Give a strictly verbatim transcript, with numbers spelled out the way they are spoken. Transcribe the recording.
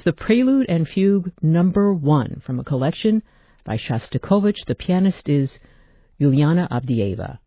the Prelude and Fugue number one from a collection by Shostakovich. The pianist is Yuliana Avdieva.